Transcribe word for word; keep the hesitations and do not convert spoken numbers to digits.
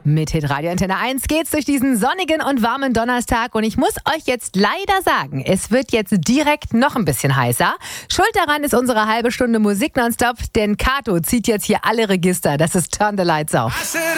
Mit Hitradio Antenne eins geht's durch diesen sonnigen und warmen Donnerstag und ich muss euch jetzt leider sagen, es wird jetzt direkt noch ein bisschen heißer. Schuld daran ist unsere halbe Stunde Musik nonstop, denn Kato zieht jetzt hier alle Register. Das ist Turn the Lights Off.